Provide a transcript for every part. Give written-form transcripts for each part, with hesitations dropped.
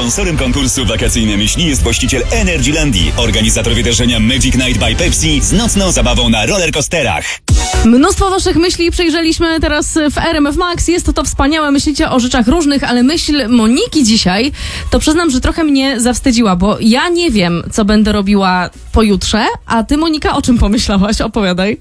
Sponsorem konkursu Wakacyjne Myśli jest właściciel Energylandii, organizator wydarzenia Magic Night by Pepsi z nocną zabawą na rollercoasterach. Mnóstwo waszych myśli przejrzeliśmy teraz w RMF Max. Jest to wspaniałe, myślicie o rzeczach różnych, ale myśl Moniki dzisiaj, to przyznam, że trochę mnie zawstydziła, bo ja nie wiem, co będę robiła pojutrze, a ty, Monika, o czym pomyślałaś? Opowiadaj.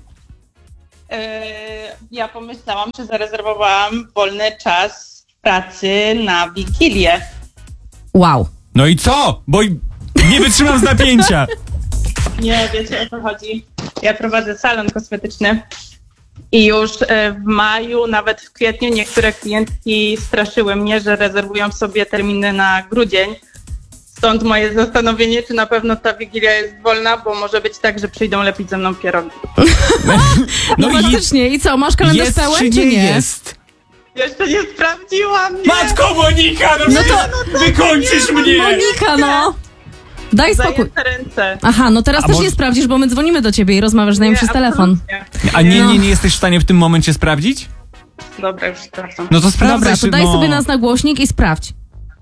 Ja pomyślałam, że zarezerwowałam wolny czas w pracy na Wigilię. Wow. No i co? Bo nie wytrzymam z napięcia. Nie, wiecie o co chodzi. Ja prowadzę salon kosmetyczny i już w maju, nawet w kwietniu niektóre klientki straszyły mnie, że rezerwują sobie terminy na grudzień. Stąd moje zastanowienie, czy na pewno ta Wigilia jest wolna, bo może być tak, że przyjdą lepić ze mną pierogi. No faktycznie. I co, masz kalendarz jest, pełen, czy nie? Jest? Jeszcze nie sprawdziłam, nie? Matko Monika, no to wykończysz mnie! Monika, no! Daj spokój. Zajęte ręce. Aha, no teraz też nie sprawdzisz, bo my dzwonimy do ciebie i rozmawiasz z nami przez telefon. Absolutnie. A nie jesteś w stanie w tym momencie sprawdzić? Dobra, już sprawdzam. No to sprawdzaj. Dobra, to daj sobie nas na głośnik i sprawdź.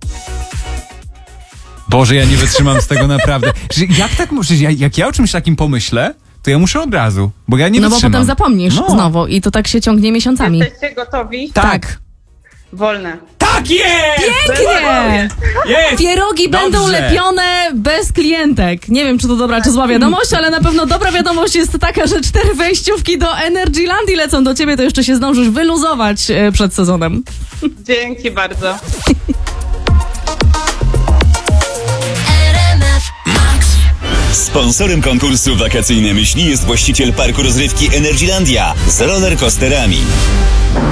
Boże, ja nie wytrzymam z tego naprawdę. Jak tak możesz? Jak ja o czymś takim pomyślę, to ja muszę od razu, bo ja nie wytrzymam. No bo potem zapomnisz znowu i to tak się ciągnie miesiącami. Jesteście gotowi? Tak. Wolne. Tak jest! Pięknie! Jest! Pierogi Dobrze. będą lepione bez klientek. Nie wiem, czy to dobra, czy zła wiadomość, ale na pewno dobra wiadomość jest taka, że 4 wejściówki do Energylandii lecą do ciebie, to jeszcze się zdążysz wyluzować przed sezonem. Dzięki bardzo. Sponsorem konkursu Wakacyjne Myśli jest właściciel parku rozrywki Energylandia z rollercoasterami.